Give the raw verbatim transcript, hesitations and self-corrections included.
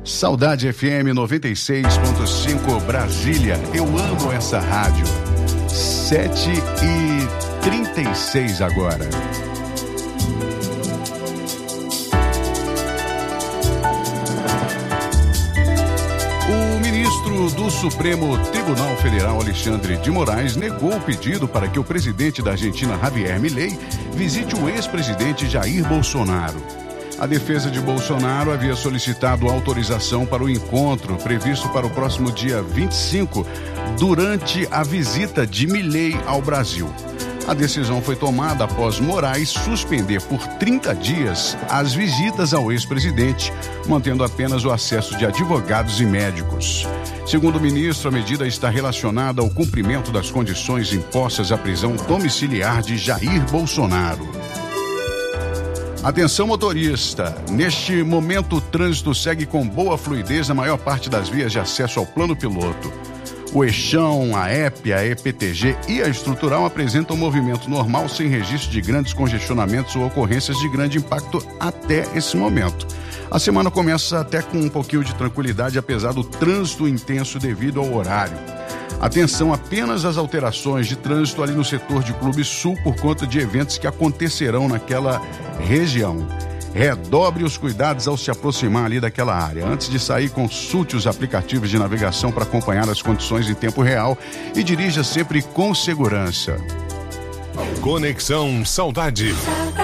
Saudade F M noventa e seis ponto cinco Brasília. Eu amo essa rádio. sete e trinta e seis agora. O ministro do Supremo Tribunal Federal, Alexandre de Moraes, negou o pedido para que o presidente da Argentina, Javier Milei, visite o ex-presidente Jair Bolsonaro. A defesa de Bolsonaro havia solicitado autorização para o encontro previsto para o próximo dia vinte e cinco, durante a visita de Milei ao Brasil. A decisão foi tomada após Moraes suspender por trinta dias as visitas ao ex-presidente, mantendo apenas o acesso de advogados e médicos. Segundo o ministro, a medida está relacionada ao cumprimento das condições impostas à prisão domiciliar de Jair Bolsonaro. Atenção, motorista. Neste momento, o trânsito segue com boa fluidez na maior parte das vias de acesso ao plano piloto. O Eixão, a E P, a E P T G e a Estrutural apresentam movimento normal sem registro de grandes congestionamentos ou ocorrências de grande impacto até esse momento. A semana começa até com um pouquinho de tranquilidade, apesar do trânsito intenso devido ao horário. Atenção apenas às alterações de trânsito ali no setor de Clube Sul por conta de eventos que acontecerão naquela região. Redobre os cuidados ao se aproximar ali daquela área. Antes de sair, consulte os aplicativos de navegação para acompanhar as condições em tempo real e dirija sempre com segurança. Conexão Saudade.